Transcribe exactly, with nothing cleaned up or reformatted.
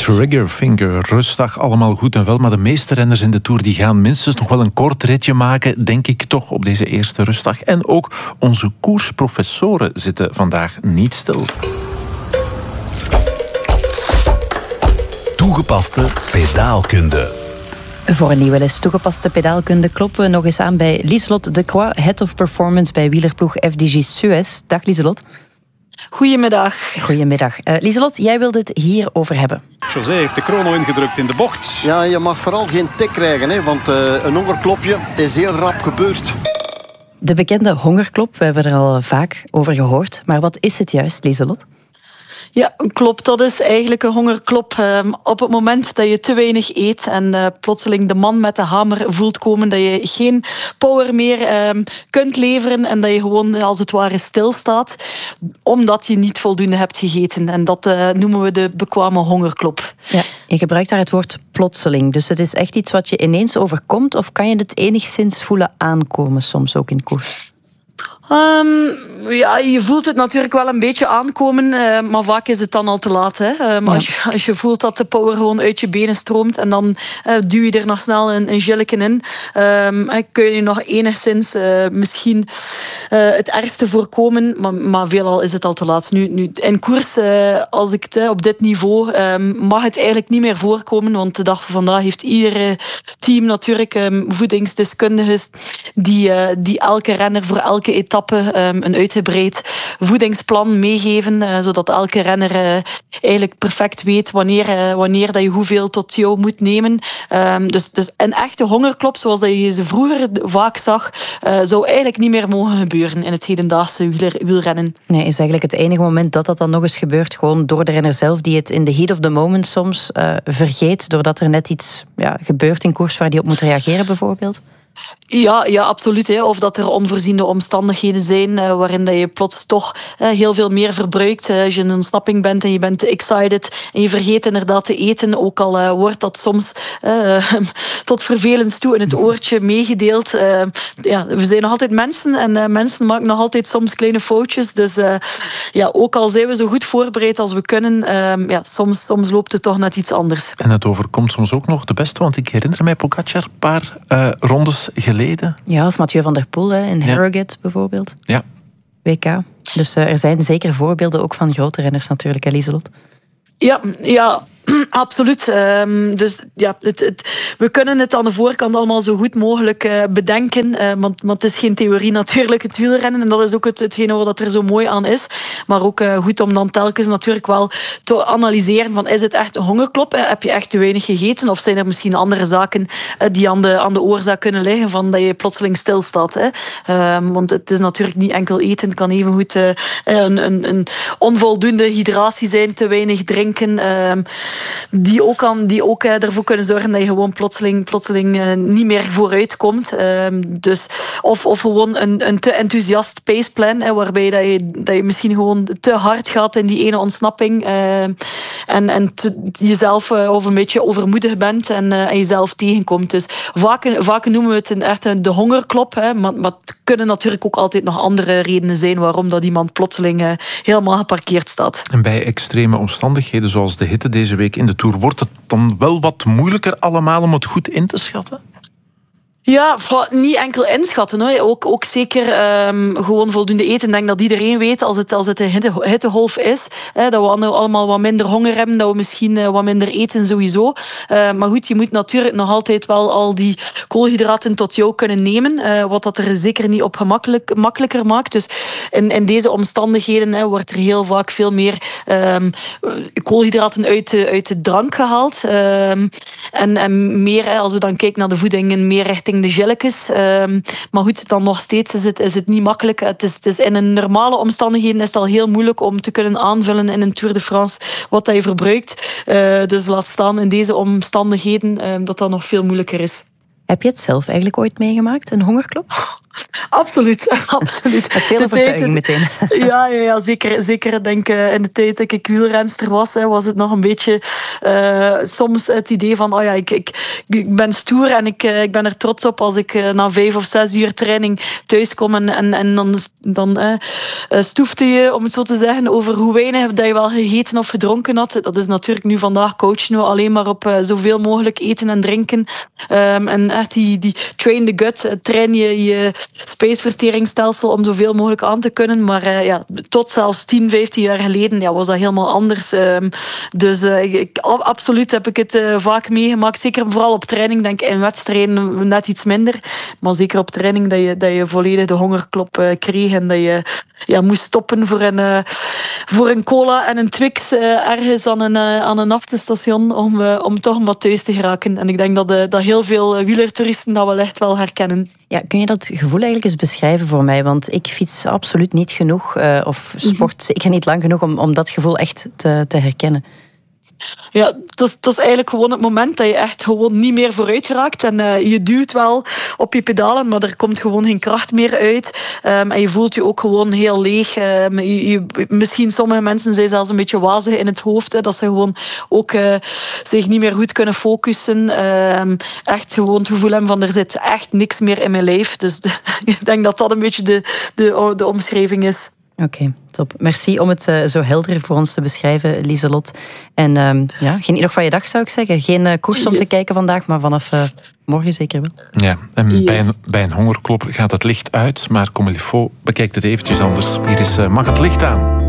Triggerfinger, rustdag, allemaal goed en wel. Maar de meeste renners in de Tour die gaan minstens nog wel een kort ritje maken, denk ik toch, op deze eerste rustdag. En ook onze koersprofessoren zitten vandaag niet stil. Toegepaste pedaalkunde. Voor een nieuwe les toegepaste pedaalkunde kloppen we nog eens aan bij Lieselot de Croix, Head of Performance bij wielerploeg F D G Suez. Dag Lieselot. Goedemiddag. Goedemiddag. Uh, Lieselot, jij wilde het hierover hebben. José heeft de chrono ingedrukt in de bocht. Ja, je mag vooral geen tik krijgen, hè, want uh, een hongerklopje is heel rap gebeurd. De bekende hongerklop, we hebben er al vaak over gehoord. Maar wat is het juist, Lieselot? Ja, klopt. Dat is eigenlijk een hongerklop. Um, op het moment dat je te weinig eet en uh, plotseling de man met de hamer voelt komen, dat je geen power meer um, kunt leveren en dat je gewoon als het ware stilstaat, omdat je niet voldoende hebt gegeten. En dat uh, noemen we de bekwame hongerklop. Ja, je gebruikt daar het woord plotseling. Dus het is echt iets wat je ineens overkomt, of kan je het enigszins voelen aankomen soms ook in koers? Um, ja, je voelt het natuurlijk wel een beetje aankomen, uh, maar vaak is het dan al te laat. Hè? Um, ja. als, je, als je voelt dat de power gewoon uit je benen stroomt en dan uh, duw je er nog snel een, een gilletje in, um, kun je nog enigszins uh, misschien uh, het ergste voorkomen, maar, maar veelal is het al te laat. Nu, nu, in koers, uh, als ik het uh, op dit niveau, um, mag het eigenlijk niet meer voorkomen, want de dag van vandaag heeft ieder team natuurlijk um, voedingsdeskundigen die, uh, die elke renner voor elke etappe een uitgebreid voedingsplan meegeven, uh, zodat elke renner uh, eigenlijk perfect weet wanneer, uh, wanneer dat je hoeveel tot jou moet nemen. Um, dus, dus een echte hongerklop, zoals dat je ze vroeger vaak zag, uh, zou eigenlijk niet meer mogen gebeuren in het hedendaagse wieler, wielrennen. Nee, is eigenlijk het enige moment dat dat dan nog eens gebeurt, gewoon door de renner zelf, die het in the heat of the moment soms uh, vergeet, doordat er net iets ja, gebeurt in koers waar die op moet reageren bijvoorbeeld? Ja, ja, absoluut. Hè. Of dat er onvoorziene omstandigheden zijn uh, waarin dat je plots toch uh, heel veel meer verbruikt. Uh, als je in een ontsnapping bent en je bent excited en je vergeet inderdaad te eten, ook al uh, wordt dat soms uh, tot vervelens toe in het oortje meegedeeld. Uh, ja, we zijn nog altijd mensen en uh, mensen maken nog altijd soms kleine foutjes. Dus uh, ja, ook al zijn we zo goed voorbereid als we kunnen, uh, ja, soms, soms loopt het toch net iets anders. En het overkomt soms ook nog de beste, want ik herinner mij Pogacar een paar uh, rondes geleden. Ja, of Mathieu van der Poel hè, in Harrogate ja. bijvoorbeeld. Ja. W K. Dus uh, er zijn zeker voorbeelden ook van grote renners natuurlijk, hè, Lieselot? Ja, ja. Absoluut. Um, dus ja, het, het, we kunnen het aan de voorkant allemaal zo goed mogelijk uh, bedenken. Uh, want, want het is geen theorie natuurlijk, het wielrennen. En dat is ook het, hetgene wat er zo mooi aan is. Maar ook uh, goed om dan telkens natuurlijk wel te analyseren van, is het echt een hongerklop? Uh, heb je echt te weinig gegeten? Of zijn er misschien andere zaken uh, die aan de, aan de oorzaak kunnen liggen van dat je plotseling stilstaat? Hè? Um, want het is natuurlijk niet enkel eten. Het kan even goed uh, een, een, een onvoldoende hydratie zijn, te weinig drinken. Um, Die ook, aan, die ook uh, ervoor kunnen zorgen dat je gewoon plotseling, plotseling uh, niet meer vooruit komt. Uh, dus, of, of gewoon een, een te enthousiast paceplan, uh, waarbij dat je, dat je misschien gewoon te hard gaat in die ene ontsnapping. Uh, en en te, jezelf uh, of een beetje overmoedig bent en, uh, en jezelf tegenkomt. Dus vaak, vaak noemen we het een, echt de hongerklop. Hè, maar, maar het kunnen natuurlijk ook altijd nog andere redenen zijn waarom dat iemand plotseling uh, helemaal geparkeerd staat. En bij extreme omstandigheden zoals de hitte deze week in de Tour, wordt het dan wel wat moeilijker allemaal om het goed in te schatten? Ja, niet enkel inschatten. Hoor. Ook, ook zeker um, gewoon voldoende eten. Ik denk dat iedereen weet, als het, als het een hitte, hittegolf is, hè, dat we allemaal wat minder honger hebben, dat we misschien uh, wat minder eten sowieso. Uh, maar goed, je moet natuurlijk nog altijd wel al die koolhydraten tot jou kunnen nemen, uh, wat dat er zeker niet op gemakkelijk, makkelijker maakt. Dus in, in deze omstandigheden hè, wordt er heel vaak veel meer um, koolhydraten uit de, uit de drank gehaald. Um, en, en meer, hè, als we dan kijken naar de voeding, meer richting de gelletjes. Um, maar goed, dan nog steeds is het, is het niet makkelijk. Het is, het is in een normale omstandigheden is het al heel moeilijk om te kunnen aanvullen in een Tour de France wat dat je verbruikt. Uh, dus laat staan in deze omstandigheden um, dat dat nog veel moeilijker is. Heb je het zelf eigenlijk ooit meegemaakt, een hongerklop? Absoluut, absoluut. Met veel overtuiging meteen. Ja, ja, ja zeker. Zeker denk, uh, in de tijd dat ik wielrenster was, hè, was het nog een beetje uh, soms het idee van, oh ja, ik, ik, ik ben stoer en ik, uh, ik ben er trots op als ik uh, na vijf of zes uur training thuis kom en, en, en dan, dan uh, stoefde je, om het zo te zeggen, over hoe weinig dat je wel gegeten of gedronken had. Dat is natuurlijk nu vandaag coachen we alleen maar op uh, zoveel mogelijk eten en drinken. Um, en echt die, die train the gut, uh, train je je spijsverteringsstelsel om zoveel mogelijk aan te kunnen. Maar uh, ja, tot zelfs tien, vijftien jaar geleden ja, was dat helemaal anders. Um, dus uh, ik, absoluut heb ik het uh, vaak meegemaakt. Zeker vooral op training, denk ik in wedstrijden net iets minder. Maar zeker op training dat je, dat je volledig de hongerklop uh, kreeg en dat je ja, moest stoppen voor een, uh, voor een cola en een Twix uh, ergens aan een, uh, aan een aftenstation om, uh, om toch wat thuis te geraken. En ik denk dat, uh, dat heel veel uh, wielertoeristen dat wel echt wel herkennen. Ja, kun je dat gevoel eigenlijk eens beschrijven voor mij? Want ik fiets absoluut niet genoeg, uh, of sport mm-hmm. zeker niet lang genoeg om, om dat gevoel echt te, te herkennen. Ja, dat is, dat is eigenlijk gewoon het moment dat je echt gewoon niet meer vooruit raakt. En uh, je duwt wel op je pedalen, maar er komt gewoon geen kracht meer uit. Um, en je voelt je ook gewoon heel leeg. Um, je, je, misschien sommige mensen zijn zelfs een beetje wazig in het hoofd. Hè, dat ze gewoon ook uh, zich niet meer goed kunnen focussen. Um, echt gewoon het gevoel hebben van er zit echt niks meer in mijn lijf. Dus de, ik denk dat dat een beetje de, de, de omschrijving is. Oké, okay, top. Merci om het uh, zo helder voor ons te beschrijven, Lieselot. En um, ja, geniet nog van je dag, zou ik zeggen. Geen uh, koers om yes. te kijken vandaag, maar vanaf uh, morgen zeker wel. Ja, en yes. bij, een, bij een hongerklop gaat het licht uit, maar comme il faut, bekijkt het eventjes anders. Hier is uh, Mag het licht aan.